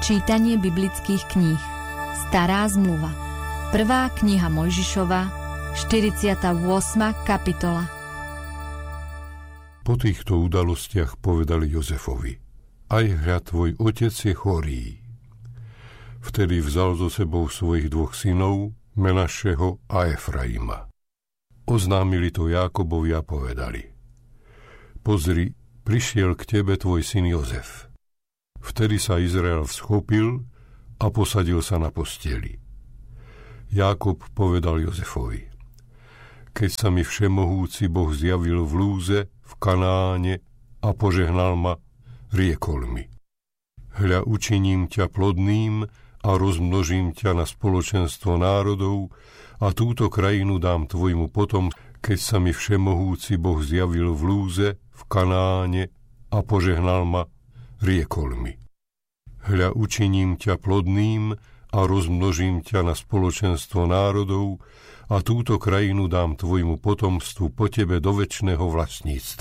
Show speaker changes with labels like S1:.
S1: Čítanie biblických kníh. Stará zmluva. 1. kniha Mojžišova, 48. kapitola.
S2: Po týchto udalostiach povedali Jozefovi: Aj hľa, tvoj otec je chorý. Vtedy vzal so sebou svojich 2 synov, Menašeho a Efraima. Oznámili to Jákobovi a povedali: Pozri, prišiel k tebe tvoj syn Jozef. Vtedy sa Izrael vzchopil a posadil sa na posteli. Jákob povedal Jozefovi: Keď sa mi všemohúci Boh zjavil v Lúze, v Kanáne a požehnal ma, riekol mi: Hľa, učiním ťa plodným a rozmnožím ťa na spoločenstvo národov a túto krajinu dám tvojmu potomstvu. Keď sa mi všemohúci Boh zjavil v Lúze, v Kanáne a požehnal ma, riekol mi: Hľa, učiním ťa plodným a rozmnožím ťa na spoločenstvo národov a túto krajinu dám tvojmu potomstvu po tebe do večného vlastníctva.